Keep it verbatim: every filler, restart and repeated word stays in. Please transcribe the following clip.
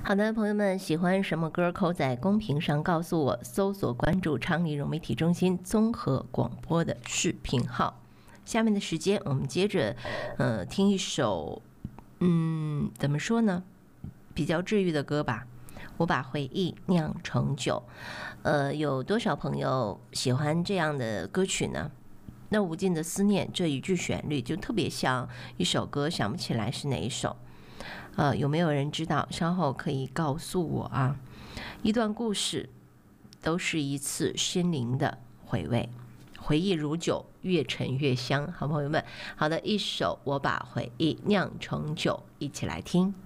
好的，朋友们，喜欢什么歌？扣在公屏上告诉我，搜索关注昌黎融媒体中心综合广播的视频号。下面的时间，我们接着呃听一首，嗯，怎么说呢？比较治愈的歌吧。我把回忆酿成酒。呃，有多少朋友喜欢这样的歌曲呢？那无尽的思念这一句旋律就特别像一首歌，想不起来是哪一首。呃，有没有人知道？稍后可以告诉我啊。一段故事都是一次心灵的回味，回忆如酒，越陈越香。好朋友们，好的，一首我把回忆酿成酒，一起来听。